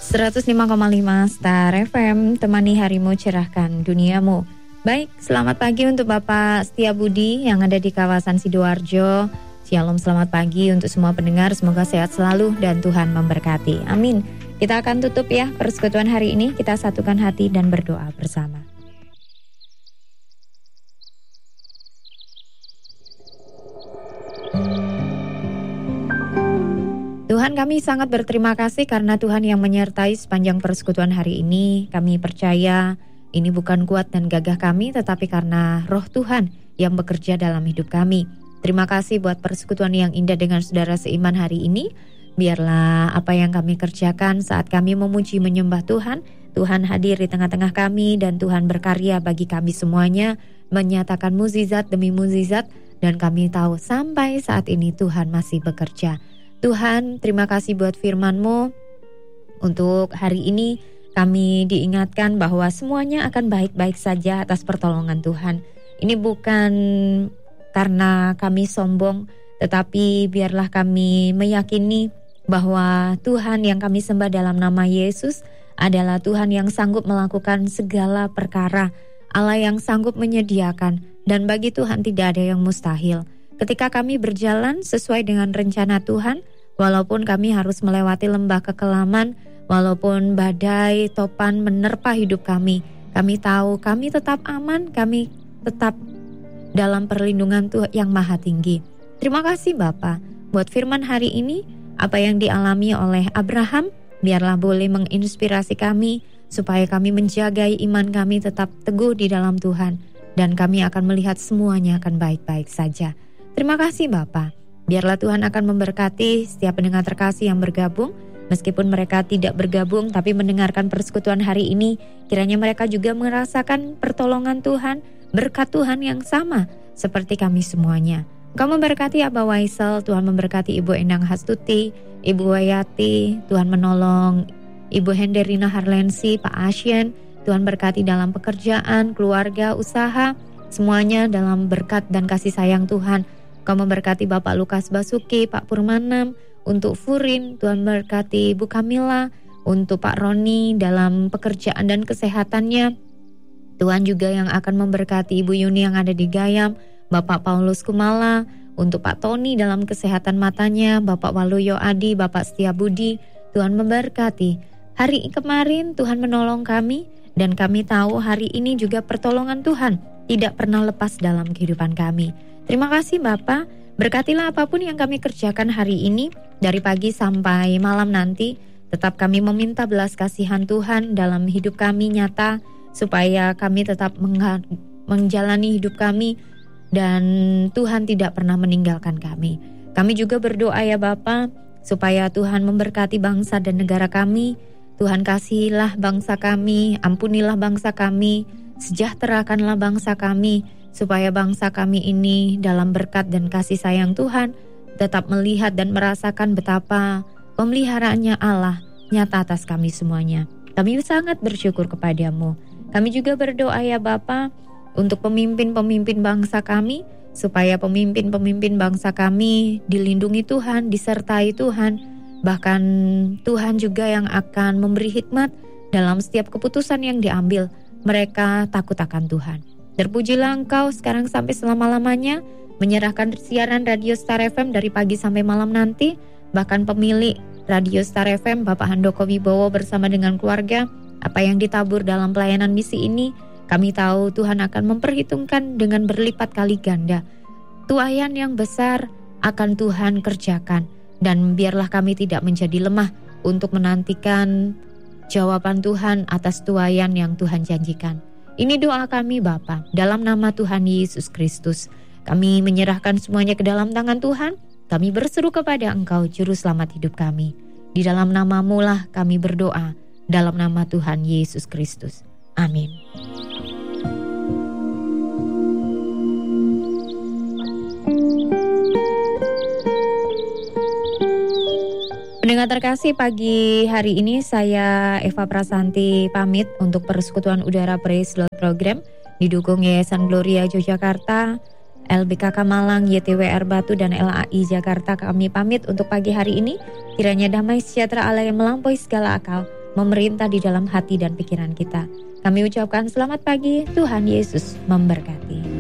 105,5 Star FM, temani harimu, cerahkan duniamu. Baik, selamat pagi untuk Bapak Setia Budi yang ada di kawasan Sidoarjo. Shalom, selamat pagi untuk semua pendengar. Semoga sehat selalu dan Tuhan memberkati. Amin. Kita akan tutup ya persekutuan hari ini. Kita satukan hati dan berdoa bersama. Tuhan, kami sangat berterima kasih karena Tuhan yang menyertai sepanjang persekutuan hari ini. Kami percaya ini bukan kuat dan gagah kami, tetapi karena Roh Tuhan yang bekerja dalam hidup kami. Terima kasih buat persekutuan yang indah dengan saudara seiman hari ini. Biarlah apa yang kami kerjakan saat kami memuji menyembah Tuhan, Tuhan hadir di tengah-tengah kami dan Tuhan berkarya bagi kami semuanya, menyatakan mukjizat demi mukjizat, dan kami tahu sampai saat ini Tuhan masih bekerja. Tuhan, terima kasih buat firman-Mu. Untuk hari ini kami diingatkan bahwa semuanya akan baik-baik saja atas pertolongan Tuhan. Ini bukan karena kami sombong, tetapi biarlah kami meyakini bahwa Tuhan yang kami sembah dalam nama Yesus adalah Tuhan yang sanggup melakukan segala perkara, Allah yang sanggup menyediakan, dan bagi Tuhan tidak ada yang mustahil. Ketika kami berjalan sesuai dengan rencana Tuhan, walaupun kami harus melewati lembah kekelaman, walaupun badai topan menerpa hidup kami tahu kami tetap aman, kami tetap dalam perlindungan Tuhan yang maha tinggi. Terima kasih Bapa buat firman hari ini. Apa yang dialami oleh Abraham, biarlah boleh menginspirasi kami, supaya kami menjaga iman kami tetap teguh di dalam Tuhan, dan kami akan melihat semuanya akan baik-baik saja. Terima kasih Bapa. Biarlah Tuhan akan memberkati setiap pendengar terkasih yang bergabung. Meskipun mereka tidak bergabung tapi mendengarkan persekutuan hari ini, kiranya mereka juga merasakan pertolongan Tuhan, berkat Tuhan yang sama seperti kami semuanya. Engkau memberkati Abah Waisel, Tuhan memberkati Ibu Endang Hastuti, Ibu Wayati, Tuhan menolong Ibu Henderina Harlensi, Pak Asyen, Tuhan berkati dalam pekerjaan, keluarga, usaha, semuanya dalam berkat dan kasih sayang Tuhan. Kau memberkati Bapak Lukas Basuki, Pak Purmanam, untuk Furin, Tuhan berkati Ibu Kamila, untuk Pak Roni dalam pekerjaan dan kesehatannya. Tuhan juga yang akan memberkati Ibu Yuni yang ada di Gayam, Bapak Paulus Kumala, untuk Pak Tony dalam kesehatan matanya, Bapak Waluyo Adi, Bapak Setia Budi, Tuhan memberkati. Hari kemarin Tuhan menolong kami, dan kami tahu hari ini juga pertolongan Tuhan tidak pernah lepas dalam kehidupan kami. Terima kasih Bapa, berkatilah apapun yang kami kerjakan hari ini, dari pagi sampai malam nanti, tetap kami meminta belas kasihan Tuhan dalam hidup kami nyata, supaya kami tetap menjalani hidup kami, dan Tuhan tidak pernah meninggalkan kami. Kami juga berdoa ya Bapa, supaya Tuhan memberkati bangsa dan negara kami. Tuhan kasihilah bangsa kami, ampunilah bangsa kami, sejahterakanlah bangsa kami, supaya bangsa kami ini dalam berkat dan kasih sayang Tuhan tetap melihat dan merasakan betapa pemeliharaannya Allah nyata atas kami semuanya. Kami sangat bersyukur kepadamu. Kami juga berdoa ya Bapa untuk pemimpin-pemimpin bangsa kami, supaya pemimpin-pemimpin bangsa kami dilindungi Tuhan, disertai Tuhan. Bahkan Tuhan juga yang akan memberi hikmat dalam setiap keputusan yang diambil. Mereka takut akan Tuhan. Terpujilah Engkau sekarang sampai selama-lamanya, menyerahkan siaran Radio Star FM dari pagi sampai malam nanti. Bahkan pemilik Radio Star FM, Bapak Handoko Wibowo bersama dengan keluarga, apa yang ditabur dalam pelayanan misi ini, kami tahu Tuhan akan memperhitungkan dengan berlipat kali ganda. Tuaian yang besar akan Tuhan kerjakan, dan biarlah kami tidak menjadi lemah untuk menantikan jawaban Tuhan atas tuaian yang Tuhan janjikan. Ini doa kami Bapa, dalam nama Tuhan Yesus Kristus. Kami menyerahkan semuanya ke dalam tangan Tuhan. Kami berseru kepada Engkau, Juru Selamat hidup kami. Di dalam nama-Mu lah kami berdoa, dalam nama Tuhan Yesus Kristus. Amin. Pendengar terkasih, pagi hari ini saya Eva Prasanti pamit untuk persekutuan udara Praise Lord program didukung Yayasan Gloria Yogyakarta, LBKK Malang, YTWR Batu, dan LAI Jakarta. Kami pamit untuk pagi hari ini. Kiranya damai sejahtera Allah yang melampaui segala akal memerintah di dalam hati dan pikiran kita. Kami ucapkan selamat pagi, Tuhan Yesus memberkati.